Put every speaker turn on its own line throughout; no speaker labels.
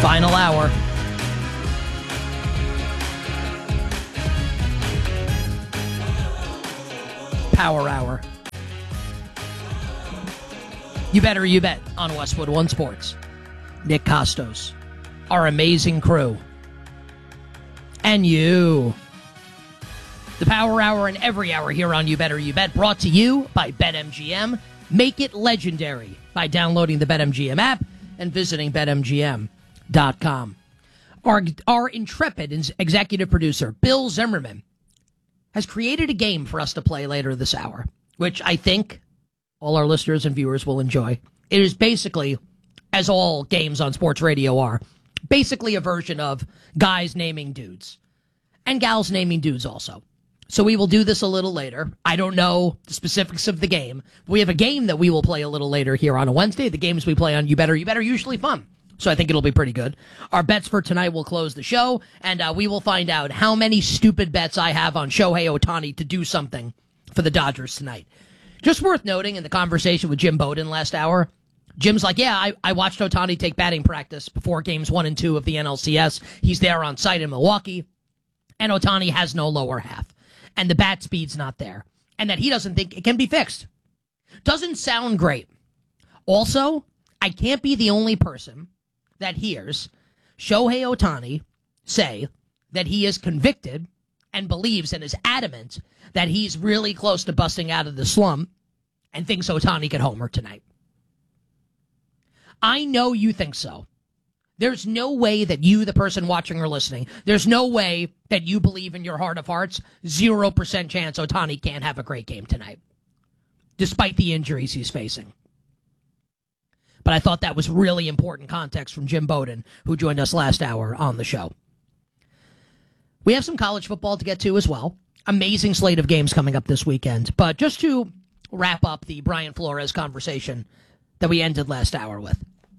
Final hour. Power hour. You better you bet on Westwood One Sports. Nick Costos, our amazing crew, and you. The Power Hour and every hour here on You Better You Bet, brought to you by BetMGM. Make it legendary by downloading the BetMGM app and visiting BetMGM.com. Our intrepid executive producer, Bill Zimmerman, has created a game for us to play later this hour, which I think all our listeners and viewers will enjoy. It is basically, as all games on sports radio are, basically a version of guys naming dudes. And gals naming dudes also. So we will do this a little later. I don't know the specifics of the game. We have a game that we will play a little later here on a Wednesday. The games we play on You Better are usually fun. So I think it'll be pretty good. Our bets for tonight will close the show, and we will find out how many stupid bets I have on Shohei Ohtani to do something for the Dodgers tonight. Just worth noting in the conversation with Jim Bowden last hour, Jim's like, yeah, I watched Ohtani take batting practice before games 1 and 2 of the NLCS. He's there on site in Milwaukee, and Ohtani has no lower half. And the bat speed's not there. And that he doesn't think it can be fixed. Doesn't sound great. Also, I can't be the only person that hears Shohei Ohtani say that he is convicted and believes and is adamant that he's really close to busting out of the slump and thinks Ohtani could homer tonight. I know you think so. There's no way that you, the person watching or listening, there's no way that you believe in your heart of hearts, 0% chance Ohtani can't have a great game tonight, despite the injuries he's facing. But I thought that was really important context from Jim Bowden, who joined us last hour on the show. We have some college football to get to as well. Amazing slate of games coming up this weekend. But just to wrap up the Brian Flores conversation that we ended last hour with,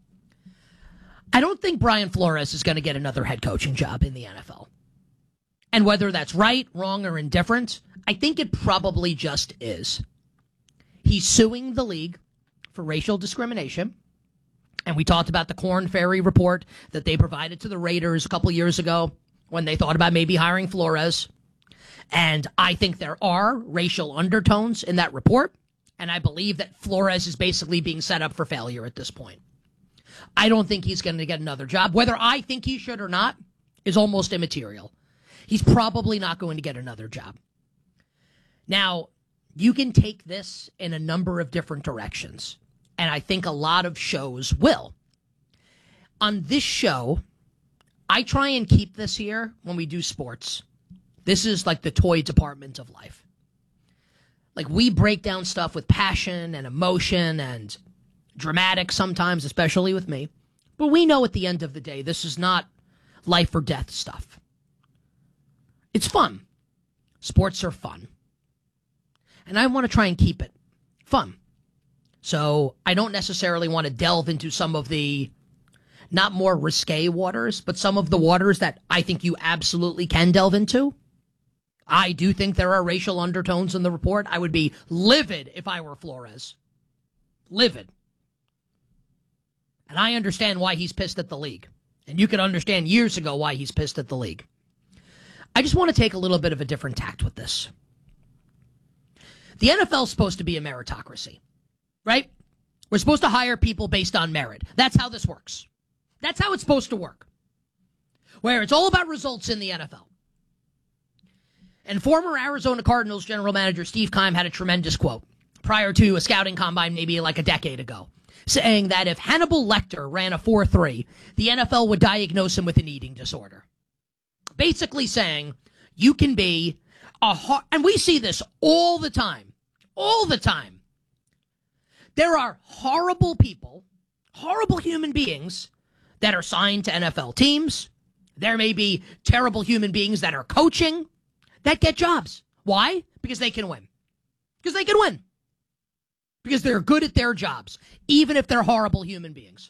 I don't think Brian Flores is going to get another head coaching job in the NFL. And whether that's right, wrong, or indifferent, I think it probably just is. He's suing the league for racial discrimination. And we talked about the Korn Ferry report that they provided to the Raiders a couple years ago when they thought about maybe hiring Flores. And I think there are racial undertones in that report. And I believe that Flores is basically being set up for failure at this point. I don't think he's going to get another job. Whether I think he should or not is almost immaterial. He's probably not going to get another job. Now, you can take this in a number of different directions, and I think a lot of shows will. On this show, I try and keep this here when we do sports. This is like the toy department of life. Like, we break down stuff with passion and emotion and dramatic sometimes, especially with me. But we know at the end of the day, this is not life or death stuff. It's fun. Sports are fun. And I want to try and keep it fun. So I don't necessarily want to delve into some of the not more risque waters, but some of the waters that I think you absolutely can delve into. I do think there are racial undertones in the report. I would be livid if I were Flores. Livid. And I understand why he's pissed at the league. And you could understand years ago why he's pissed at the league. I just want to take a little bit of a different tact with this. The NFL is supposed to be a meritocracy, right? We're supposed to hire people based on merit. That's how this works. That's how it's supposed to work. Where it's all about results in the NFL. And former Arizona Cardinals general manager Steve Keim had a tremendous quote prior to a scouting combine maybe like a decade ago, saying that if Hannibal Lecter ran a 4.3, the NFL would diagnose him with an eating disorder. Basically saying you can be and we see this all the time. There are horrible people, horrible human beings that are signed to NFL teams. There may be terrible human beings that are coaching that get jobs. Why? Because they can win. Because they're good at their jobs, even if they're horrible human beings.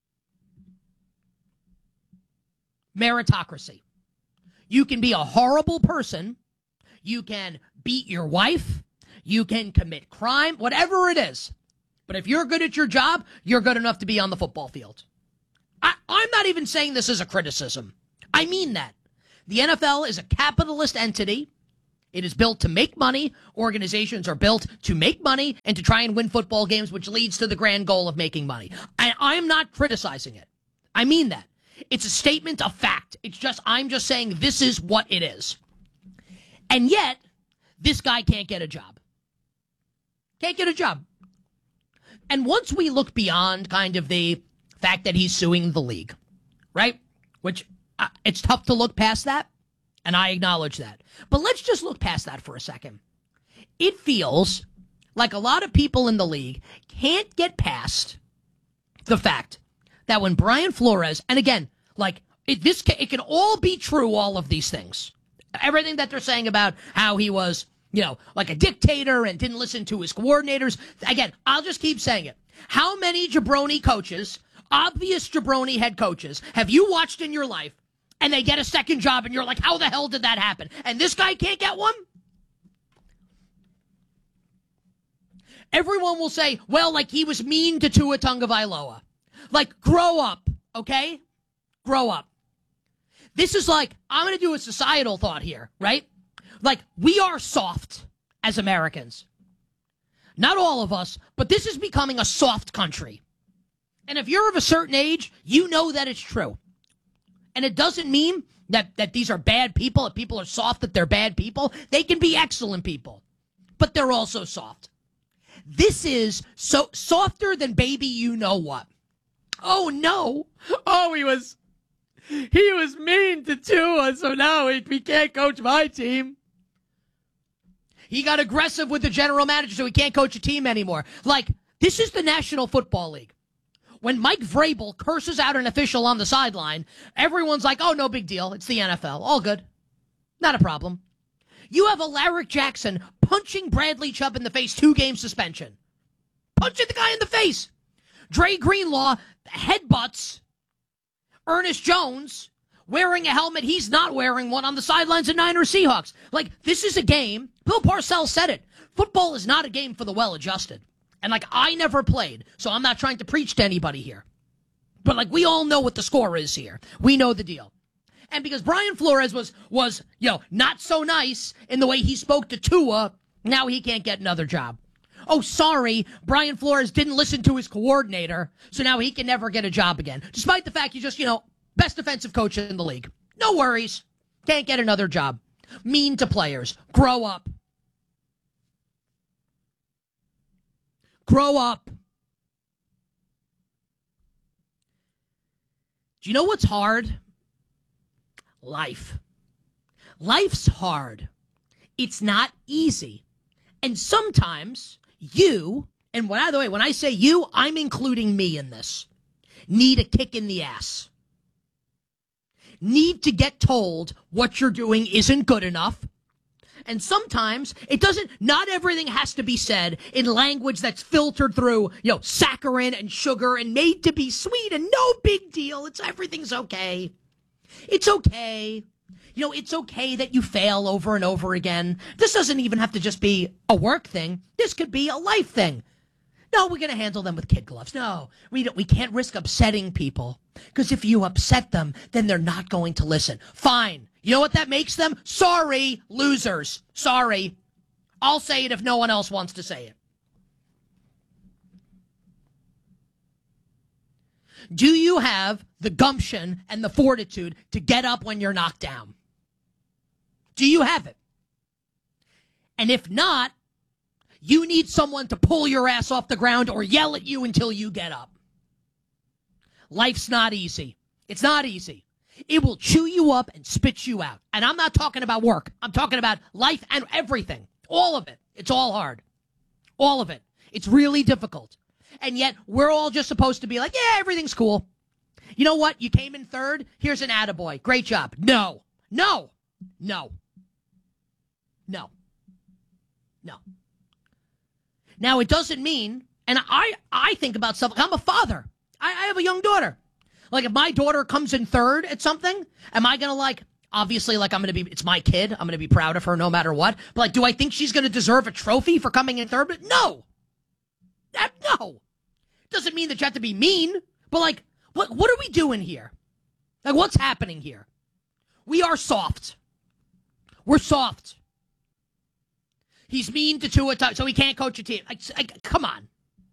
Meritocracy. You can be a horrible person. You can beat your wife. You can commit crime, whatever it is. But if you're good at your job, you're good enough to be on the football field. I'm not even saying this as a criticism. I mean that. The NFL is a capitalist entity. It is built to make money. Organizations are built to make money and to try and win football games, which leads to the grand goal of making money. I'm not criticizing it. I mean that. It's a statement of fact. I'm just saying this is what it is. And yet, this guy can't get a job. Can't get a job. And once we look beyond kind of the fact that he's suing the league, right? Which it's tough to look past that, and I acknowledge that. But let's just look past that for a second. It feels like a lot of people in the league can't get past the fact that when Brian Flores, and again, like it can all be true, all of these things. Everything that they're saying about how he was, like a dictator and didn't listen to his coordinators. Again, I'll just keep saying it. How many jabroni coaches, obvious jabroni head coaches, have you watched in your life and they get a second job and you're like, how the hell did that happen? And this guy can't get one? Everyone will say, well, like he was mean to Tua Tagovailoa. Like, grow up, okay? Grow up. This is like, I'm going to do a societal thought here, right? Like, we are soft as Americans. Not all of us, but this is becoming a soft country. And if you're of a certain age, you know that it's true. And it doesn't mean that these are bad people. If people are soft, that they're bad people. They can be excellent people, but they're also soft. This is so softer than baby you know what. Oh, no. Oh, he was mean to Tua, so now he can't coach my team. He got aggressive with the general manager, so he can't coach a team anymore. Like, this is the National Football League. When Mike Vrabel curses out an official on the sideline, everyone's like, oh, no big deal. It's the NFL. All good. Not a problem. You have Alaric Jackson punching Bradley Chubb in the face, 2-game suspension. Punching the guy in the face. Dre Greenlaw headbutts Ernest Jones wearing a helmet. He's not wearing one on the sidelines of Niners Seahawks. Like, this is a game. Bill Parcells said it. Football is not a game for the well-adjusted. And, like, I never played, so I'm not trying to preach to anybody here. But, like, we all know what the score is here. We know the deal. And because Brian Flores was not so nice in the way he spoke to Tua, now he can't get another job. Oh, sorry, Brian Flores didn't listen to his coordinator, so now he can never get a job again. Despite the fact he's just, best defensive coach in the league. No worries. Can't get another job. Mean to players. Grow up. Grow up. Do you know what's hard? Life. Life's hard. It's not easy. And sometimes you, and by the way, when I say you, I'm including me in this, need a kick in the ass. Need to get told what you're doing isn't good enough. And sometimes not everything has to be said in language that's filtered through, saccharin and sugar and made to be sweet and no big deal. Everything's okay. It's okay. It's okay that you fail over and over again. This doesn't even have to just be a work thing. This could be a life thing. No, we're going to handle them with kid gloves. No, we can't risk upsetting people. Because if you upset them, then they're not going to listen. Fine. You know what that makes them? Sorry, losers. Sorry. I'll say it if no one else wants to say it. Do you have the gumption and the fortitude to get up when you're knocked down? Do you have it? And if not, you need someone to pull your ass off the ground or yell at you until you get up. Life's not easy. It's not easy. It will chew you up and spit you out. And I'm not talking about work. I'm talking about life and everything. All of it. It's all hard. All of it. It's really difficult. And yet, we're all just supposed to be like, yeah, everything's cool. You know what? You came in third. Here's an attaboy. Great job. No. No. No. No. No. Now, it doesn't mean, and I think about stuff, I'm a father. I have a young daughter. Like, if my daughter comes in third at something, am I going to, obviously, it's my kid. I'm going to be proud of her no matter what. But, do I think she's going to deserve a trophy for coming in third? But no. No. Doesn't mean that you have to be mean. But, What are we doing here? Like, what's happening here? We are soft. We're soft. He's mean to Tua, so he can't coach a team. Come on.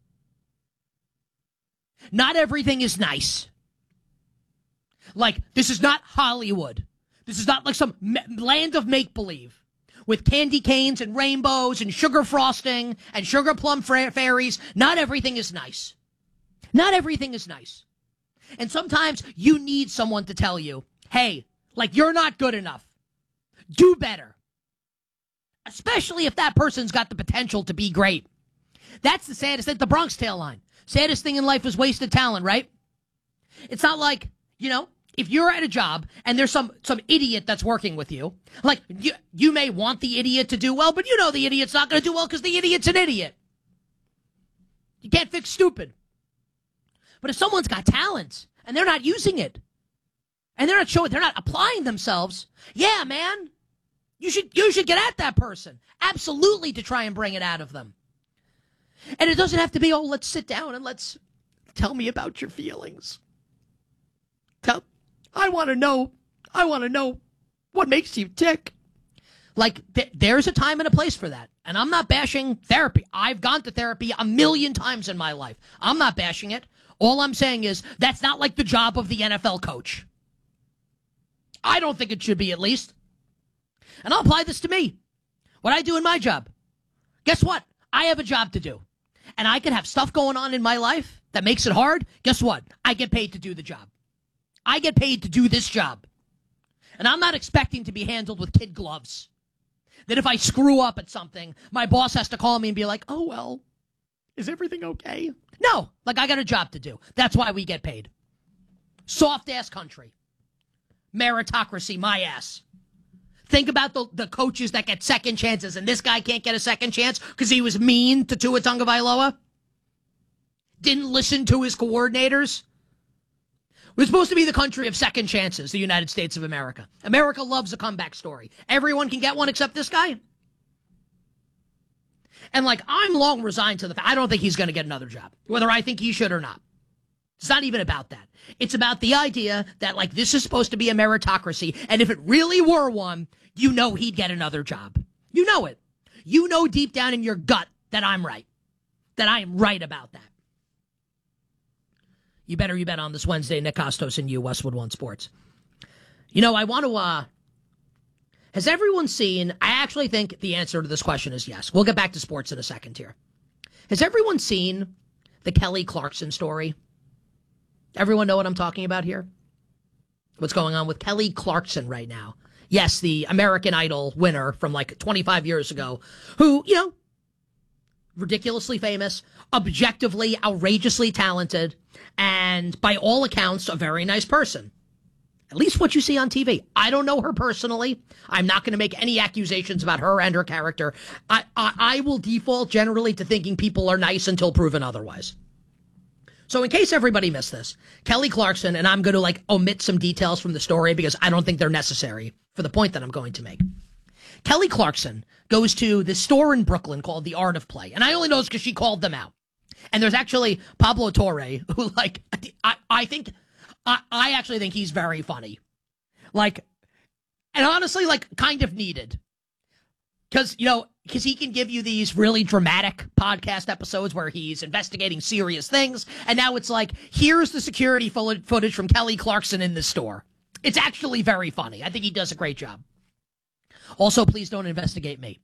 Not everything is nice. Like, this is not Hollywood. This is not like some land of make-believe with candy canes and rainbows and sugar frosting and sugar plum fairies. Not everything is nice. Not everything is nice. And sometimes you need someone to tell you, hey, like, you're not good enough. Do better. Especially if that person's got the potential to be great. That's the saddest thing. The Bronx Tale line. Saddest thing in life is wasted talent, right? It's not like, if you're at a job and there's some idiot that's working with you, like, you may want the idiot to do well, but you know the idiot's not going to do well because the idiot's an idiot. You can't fix stupid. But if someone's got talent and they're not using it, and they're not applying themselves, yeah, man, you should get at that person. Absolutely, to try and bring it out of them. And it doesn't have to be, let's sit down and let's tell me about your feelings. I want to know what makes you tick. Like, there's a time and a place for that. And I'm not bashing therapy. I've gone to therapy a million times in my life. I'm not bashing it. All I'm saying is that's not like the job of the NFL coach. I don't think it should be, at least. And I'll apply this to me. What I do in my job. Guess what? I have a job to do. And I can have stuff going on in my life that makes it hard. Guess what? I get paid to do the job. I get paid to do this job. And I'm not expecting to be handled with kid gloves. That if I screw up at something, my boss has to call me and be like, oh, well, is everything okay? No, like, I got a job to do. That's why we get paid. Soft-ass country. Meritocracy, my ass. Think about the coaches that get second chances, and this guy can't get a second chance because he was mean to Tua Tagovailoa? Didn't listen to his coordinators? We're supposed to be the country of second chances, the United States of America. America loves a comeback story. Everyone can get one except this guy. And, like, I'm long resigned to the fact I don't think he's going to get another job, whether I think he should or not. It's not even about that. It's about the idea that, like, this is supposed to be a meritocracy, and if it really were one, you know he'd get another job. You know it. You know deep down in your gut that I'm right. That I am right about that. You bet on this Wednesday, Nick Costos and you, Westwood One Sports. I want to, has everyone seen, I actually think the answer to this question is yes. We'll get back to sports in a second here. Has everyone seen the Kelly Clarkson story? Everyone know what I'm talking about here? What's going on with Kelly Clarkson right now? Yes, the American Idol winner from like 25 years ago, who, ridiculously famous, objectively, outrageously talented, and by all accounts, a very nice person. At least what you see on TV. I don't know her personally. I'm not going to make any accusations about her and her character. I will default generally to thinking people are nice until proven otherwise. So in case everybody missed this, Kelly Clarkson, and I'm going to omit some details from the story because I don't think they're necessary for the point that I'm going to make. Kelly Clarkson goes to this store in Brooklyn called The Art of Play. And I only know this because she called them out. And there's actually Pablo Torre, who, I actually think he's very funny. And honestly, kind of needed. Because he can give you these really dramatic podcast episodes where he's investigating serious things. And now it's here's the security footage from Kelly Clarkson in the store. It's actually very funny. I think he does a great job. Also, please don't investigate me.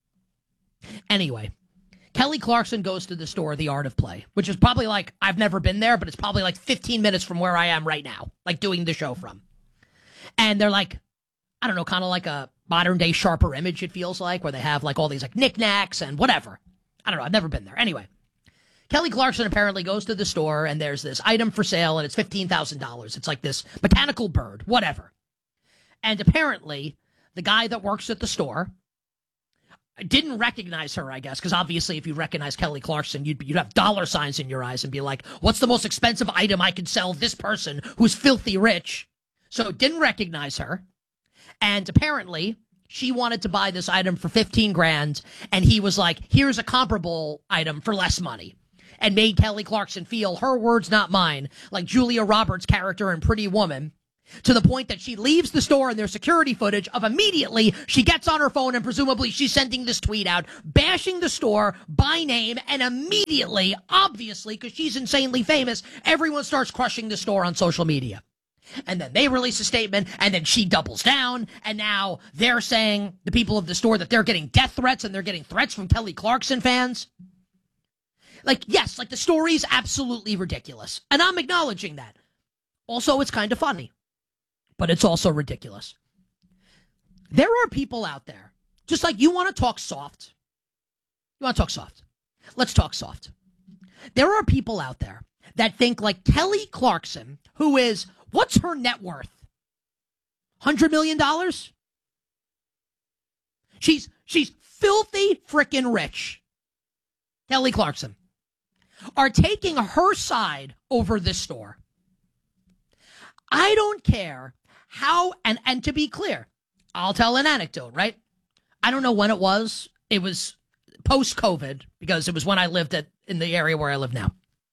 Anyway, Kelly Clarkson goes to the store, The Art of Play, which is probably I've never been there, but it's probably 15 minutes from where I am right now, doing the show from. And they're I don't know, kind of like a modern day Sharper Image, it feels like, where they have all these knickknacks and whatever. I don't know. I've never been there. Anyway, Kelly Clarkson apparently goes to the store and there's this item for sale and it's $15,000. It's this botanical bird, whatever. And apparently the guy that works at the store didn't recognize her, I guess, because obviously if you recognize Kelly Clarkson, you'd have dollar signs in your eyes and be like, what's the most expensive item I could sell this person who's filthy rich? So didn't recognize her. And apparently she wanted to buy this item for $15,000. And he was like, here's a comparable item for less money. and made Kelly Clarkson feel, her words not mine, like Julia Roberts' character in Pretty Woman, to the point that she leaves the store and there's security footage of immediately she gets on her phone and presumably she's sending this tweet out, bashing the store by name, and immediately, obviously, because she's insanely famous, everyone starts crushing the store on social media. And then they release a statement, and then she doubles down, and now they're saying, the people of the store, that they're getting death threats and they're getting threats from Kelly Clarkson fans. Like, yes, like the story's absolutely ridiculous. And I'm acknowledging that. Also, it's kind of funny. But it's also ridiculous. There are people out there, just like you want to talk soft. You want to talk soft. Let's talk soft. There are people out there that think like Kelly Clarkson, who is, what's her net worth? $100 million? She's filthy freaking rich. Kelly Clarkson. Are taking her side over this store. I don't care how, and to be clear, I'll tell an anecdote, right? I don't know when it was. It was post-COVID, because it was when I lived in the area where I live now.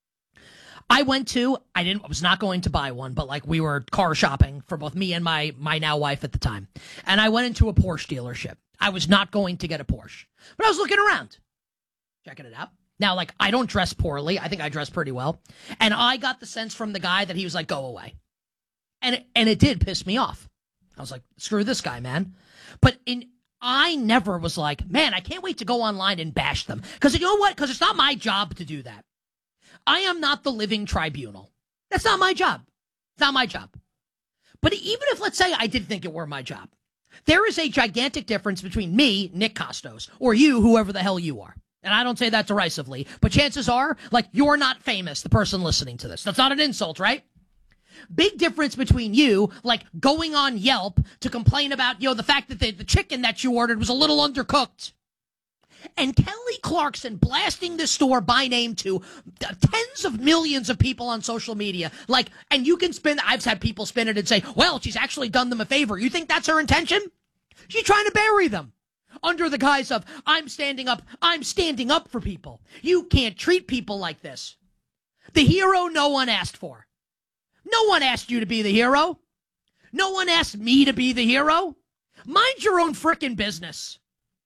I was not going to buy one, but like we were car shopping for both me and my now wife at the time. And I went into a Porsche dealership. I was not going to get a Porsche, but I was looking around, checking it out. Now, like, I don't dress poorly. I think I dress pretty well. And I got the sense from the guy that he was like, go away. And it did piss me off. I was like, screw this guy, man. But I never was like, man, I can't wait to go online and bash them. Because you know what? Because it's not my job to do that. I am not the living tribunal. That's not my job. It's not my job. But even if, let's say, I did think it were my job, there is a gigantic difference between me, Nick Costos, or you, whoever the hell you are. And I don't say that derisively, but chances are, like, you're not famous, the person listening to this. That's not an insult, right? Big difference between you, like, going on Yelp to complain about, the fact that the chicken that you ordered was a little undercooked. And Kelly Clarkson blasting this store by name to tens of millions of people on social media. Like, and you can I've had people spin it and say, well, she's actually done them a favor. You think that's her intention? She's trying to bury them under the guise of, I'm standing up for people. You can't treat people like this. The hero no one asked for. No one asked you to be the hero. No one asked me to be the hero. Mind your own frickin' business.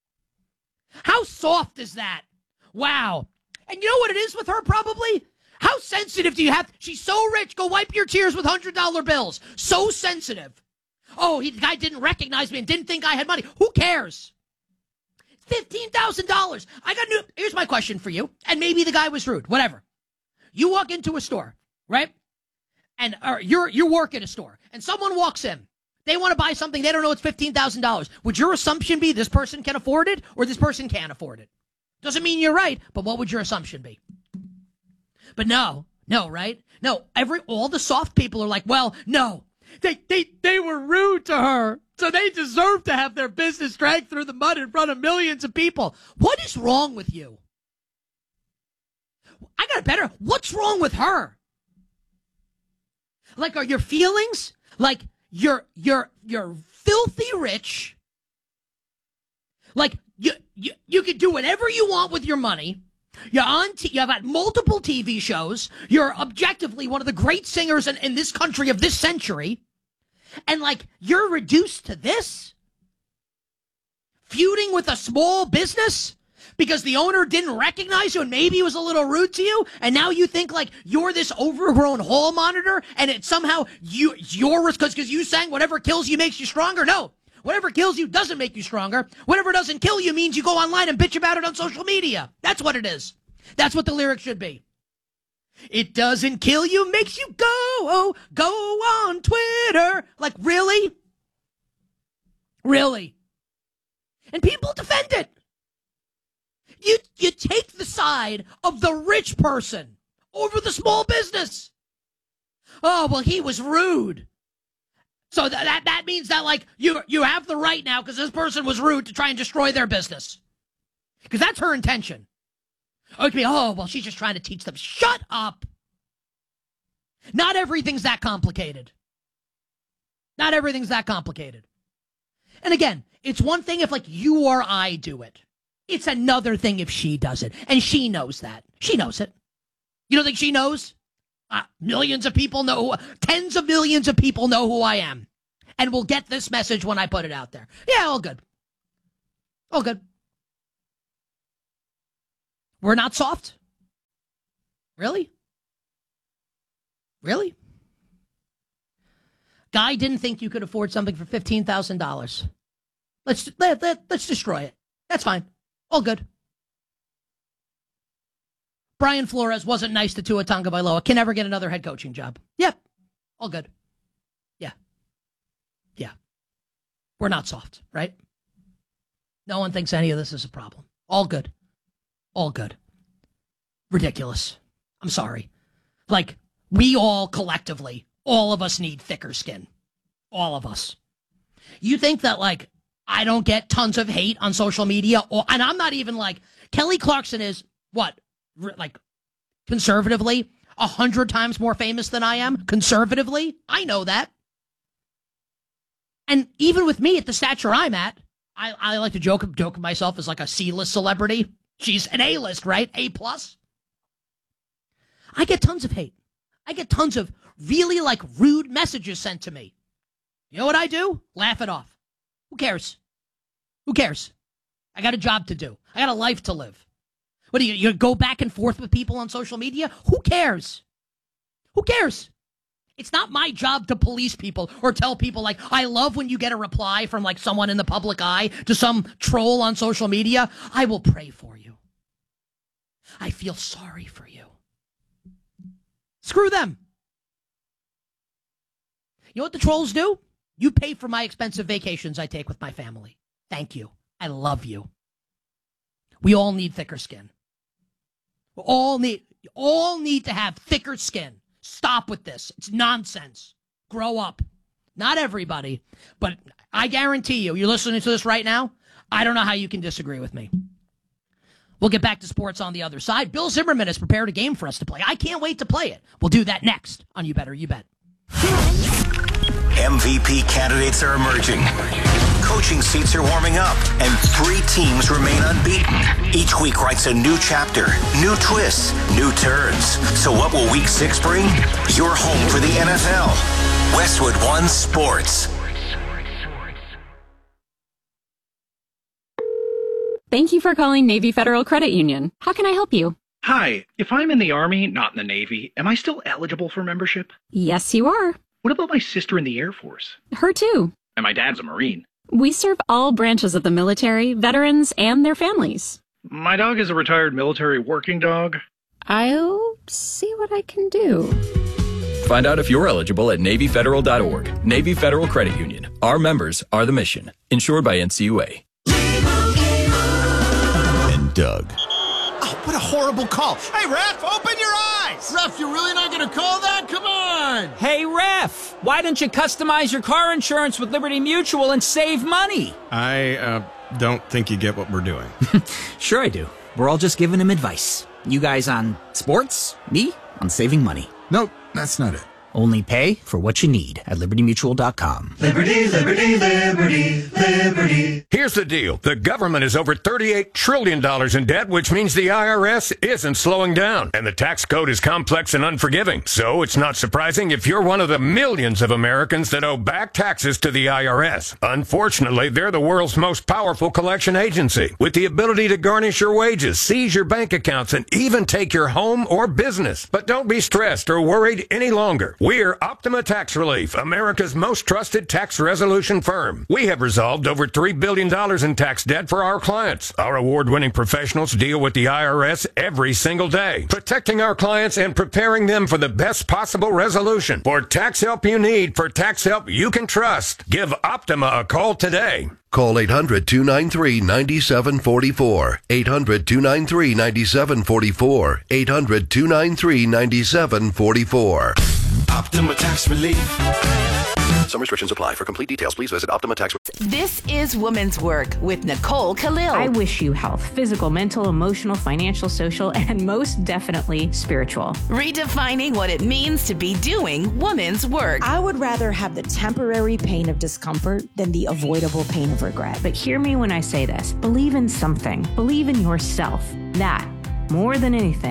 How soft is that? Wow. And you know what it is with her, probably? How sensitive do you have? She's so rich. Go wipe your tears with $100 bills. So sensitive. Oh, the guy didn't recognize me and didn't think I had money. Who cares? $15,000. Here's my question for you. And maybe the guy was rude. Whatever. You walk into a store, right? And you work at a store, and someone walks in. They want to buy something. They don't know it's $15,000. Would your assumption be this person can afford it or this person can't afford it? Doesn't mean you're right, but what would your assumption be? But no, right? No, all the soft people are like, well, no, they were rude to her, so they deserve to have their business dragged through the mud in front of millions of people. What is wrong with you? I got it better. What's wrong with her? Like, are your feelings like you're filthy rich? Like you can do whatever you want with your money. You've had multiple TV shows. You're objectively one of the great singers in this country of this century. And like, you're reduced to this? Feuding with a small business? Because the owner didn't recognize you and maybe he was a little rude to you, and now you think like you're this overgrown hall monitor, and it's somehow yours because you sang whatever kills you makes you stronger? No. Whatever kills you doesn't make you stronger. Whatever doesn't kill you means you go online and bitch about it on social media. That's what it is. That's what the lyrics should be. It doesn't kill you, makes you go on Twitter. Like, really? Really? And people defend it. You take the side of the rich person over the small business. Oh, well, he was rude. So that means that, like, you have the right now because this person was rude to try and destroy their business. Because that's her intention. Okay, well, she's just trying to teach them. Shut up. Not everything's that complicated. Not everything's that complicated. And again, it's one thing if, like, you or I do it. It's another thing if she does it. And she knows that. She knows it. You don't think she knows? Millions of people know, tens of millions of people know who I am and will get this message when I put it out there. Yeah, all good. All good. We're not soft? Really? Really? Guy didn't think you could afford something for $15,000. Let's destroy it. That's fine. All good. Brian Flores wasn't nice to Tua Tagovailoa. Can never get another head coaching job. Yep. All good. Yeah. Yeah. We're not soft, right? No one thinks any of this is a problem. All good. All good. Ridiculous. I'm sorry. Like, we all collectively, all of us need thicker skin. All of us. You think that, like, I don't get tons of hate on social media? And I'm not even like, Kelly Clarkson is, what, like, conservatively, 100 times more famous than I am? Conservatively? I know that. And even with me at the stature I'm at, I like to joke of myself as like a C-list celebrity. She's an A-list, right? A+. I get tons of hate. I get tons of really, like, rude messages sent to me. You know what I do? Laugh it off. Who cares? Who cares? I got a job to do. I got a life to live. What do you go back and forth with people on social media? Who cares? Who cares? It's not my job to police people or tell people, like, I love when you get a reply from, like, someone in the public eye to some troll on social media. I will pray for you. I feel sorry for you. Screw them. You know what the trolls do? You pay for my expensive vacations I take with my family. Thank you. I love you. We all need thicker skin. We all need to have thicker skin. Stop with this. It's nonsense. Grow up. Not everybody, but I guarantee you're listening to this right now, I don't know how you can disagree with me. We'll get back to sports on the other side. Bill Zimmerman has prepared a game for us to play. I can't wait to play it. We'll do that next on You Better You Bet.
MVP candidates are emerging. Coaching seats are warming up, and 3 teams remain unbeaten. Each week writes a new chapter, new twists, new turns. So what will Week 6 bring? Your home for the NFL. Westwood One Sports.
Thank you for calling Navy Federal Credit Union. How can I help you?
Hi, if I'm in the Army, not in the Navy, am I still eligible for membership?
Yes, you are.
What about my sister in the Air Force?
Her too.
And my dad's a Marine.
We serve all branches of the military, veterans, and their families.
My dog is a retired military working dog.
I'll see what I can do.
Find out if you're eligible at NavyFederal.org. Navy Federal Credit Union. Our members are the mission. Insured by NCUA.
And Doug.
Oh, what a horrible call. Hey, Ref, open your eyes! Ref, you're really not going to call that? Come on!
Hey, Ref, why don't you customize your car insurance with Liberty Mutual and save money?
I don't think you get what we're doing.
Sure I do. We're all just giving him advice. You guys on sports, me on saving money.
Nope, that's not it.
Only pay for what you need at LibertyMutual.com.
Liberty, liberty, liberty, liberty.
Here's the deal. The government is over $38 trillion in debt, which means the IRS isn't slowing down. And the tax code is complex and unforgiving. So it's not surprising if you're one of the millions of Americans that owe back taxes to the IRS. Unfortunately, they're the world's most powerful collection agency, with the ability to garnish your wages, seize your bank accounts, and even take your home or business. But don't be stressed or worried any longer. We're Optima Tax Relief, America's most trusted tax resolution firm. We have resolved over $3 billion in tax debt for our clients. Our award-winning professionals deal with the IRS every single day, protecting our clients and preparing them for the best possible resolution. For tax help you need, for tax help you can trust, give Optima a call today.
Call 800-293-9744. 800-293-9744. 800-293-9744.
Optima Tax Relief.
Some restrictions apply. For complete details, please visit Optima Tax.
This is Women's Work with Nicole Khalil.
I wish you health, physical, mental, emotional, financial, social, and most definitely spiritual.
Redefining what it means to be doing women's work.
I would rather have the temporary pain of discomfort than the avoidable pain of regret.
But hear me when I say this. Believe in something. Believe in yourself. That, more than anything,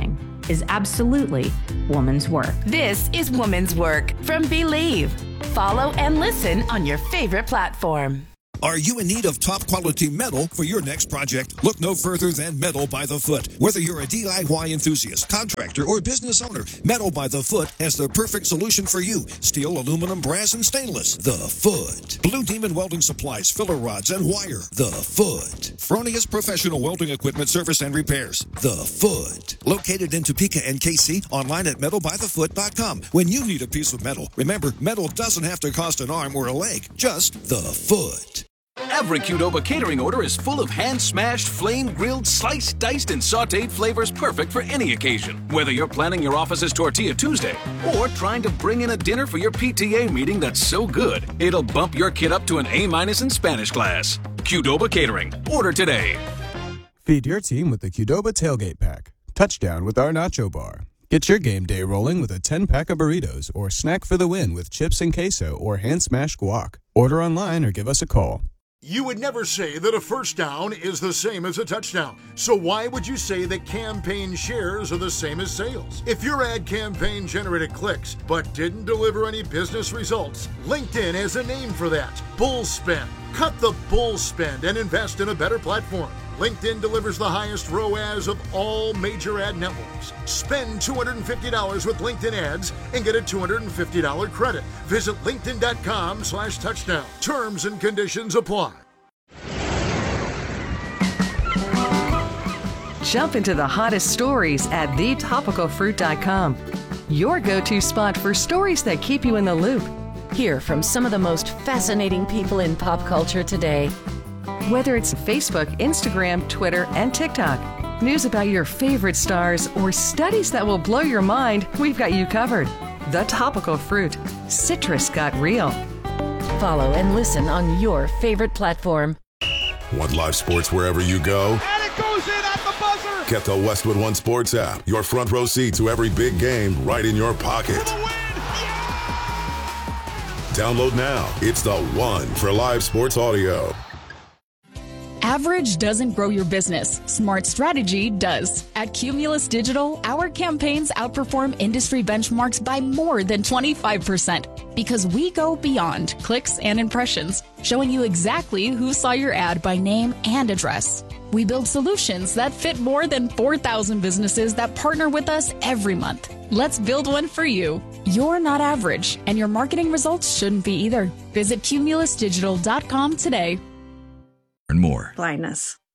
is absolutely woman's work.
This is Woman's Work from Believe. Follow and listen on your favorite platform.
Are you in need of top-quality metal for your next project? Look no further than Metal by the Foot. Whether you're a DIY enthusiast, contractor, or business owner, Metal by the Foot has the perfect solution for you. Steel, aluminum, brass, and stainless. The Foot. Blue Demon Welding Supplies, filler rods, and wire. The Foot. Fronius Professional Welding Equipment Service and Repairs. The Foot. Located in Topeka and KC, online at metalbythefoot.com. When you need a piece of metal, remember, metal doesn't have to cost an arm or a leg, just the foot.
Every Qdoba catering order is full of hand-smashed, flame-grilled, sliced, diced, and sautéed flavors perfect for any occasion. Whether you're planning your office's Tortilla Tuesday or trying to bring in a dinner for your PTA meeting that's so good, it'll bump your kid up to an A- in Spanish class. Qdoba Catering. Order today.
Feed your team with the Qdoba Tailgate Pack. Touchdown with our Nacho Bar. Get your game day rolling with a 10-pack of burritos or snack for the win with chips and queso or hand-smashed guac. Order online or give us a call.
You would never say that a first down is the same as a touchdown. So why would you say that campaign shares are the same as sales? If your ad campaign generated clicks but didn't deliver any business results, LinkedIn has a name for that. Bull spend. Cut the bull spend and invest in a better platform. LinkedIn delivers the highest ROAS of all major ad networks. Spend $250 with LinkedIn ads and get a $250 credit. Visit linkedin.com/touchdown. Terms and conditions apply.
Jump into the hottest stories at thetopicalfruit.com. Your go-to spot for stories that keep you in the loop.
Hear from some of the most fascinating people in pop culture today.
Whether it's Facebook, Instagram, Twitter, and TikTok, news about your favorite stars, or studies that will blow your mind, we've got you covered. The Topical Fruit. Citrus got real.
Follow and listen on your favorite platform.
Want live sports wherever you go?
And it goes in at the buzzer!
Get the Westwood One Sports app. Your front row seat to every big game right in your pocket. Download now. It's the one for live sports audio.
Average doesn't grow your business. Smart strategy does. At Cumulus Digital, our campaigns outperform industry benchmarks by more than 25% because we go beyond clicks and impressions, showing you exactly who saw your ad by name and address. We build solutions that fit more than 4,000 businesses that partner with us every month. Let's build one for you. You're not average, and your marketing results shouldn't be either. Visit cumulusdigital.com today.
And more.
Blindness.